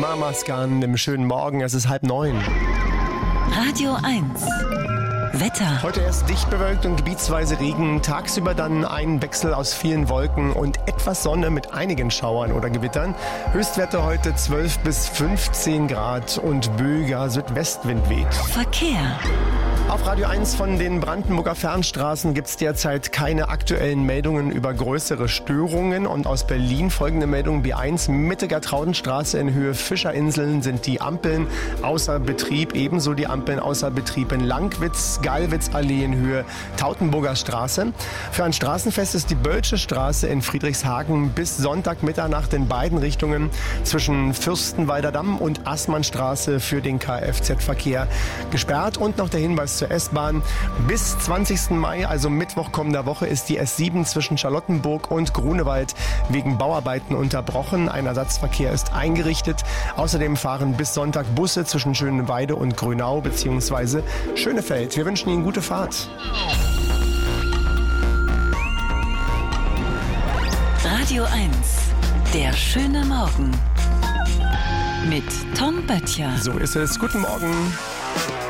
Mamaskan im schönen Morgen. Es ist 8:30. Radio 1. Wetter. Heute erst dicht bewölkt und gebietsweise Regen. Tagsüber dann ein Wechsel aus vielen Wolken und etwas Sonne mit einigen Schauern oder Gewittern. Höchstwerte heute 12 bis 15 Grad und böiger Südwestwind weht. Verkehr. Auf Radio 1 von den Brandenburger Fernstraßen gibt es derzeit keine aktuellen Meldungen über größere Störungen. Und aus Berlin folgende Meldung: B1 Mitte Gertraudenstraße in Höhe Fischerinseln sind die Ampeln außer Betrieb. Ebenso die Ampeln außer Betrieb in Langwitz, Gallwitzallee in Höhe Tautenburger Straße. Für ein Straßenfest ist die Bölsche Straße in Friedrichshagen bis Sonntag Mitternacht in beiden Richtungen zwischen Fürstenwalder Damm und Assmannstraße für den Kfz-Verkehr gesperrt. Und noch der Hinweis zur S-Bahn: bis 20. Mai, also Mittwoch kommender Woche, ist die S7 zwischen Charlottenburg und Grunewald wegen Bauarbeiten unterbrochen. Ein Ersatzverkehr ist eingerichtet. Außerdem fahren bis Sonntag Busse zwischen Schöneweide und Grünau bzw. Schönefeld. Wir wünschen Ihnen gute Fahrt. Radio 1. Der schöne Morgen. Mit Tom Böttcher. So ist es. Guten Morgen.